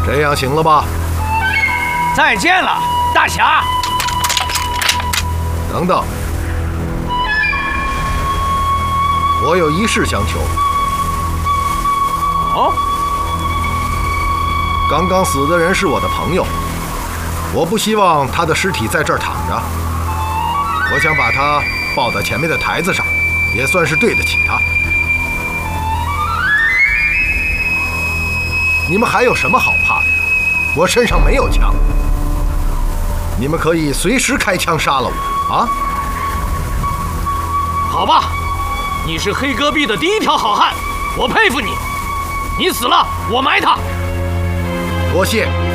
这样行了吧？ 再见了，大侠。 等等，我有一事相求。 哦， 刚刚死的人是我的朋友，我不希望他的尸体在这儿躺着，我想把他抱到前面的台子上，也算是对得起他。你们还有什么好怕的？我身上没有枪，你们可以随时开枪杀了我啊！ 好吧，你是黑戈壁的第一条好汉，我佩服你。你死了，我埋他。 多谢。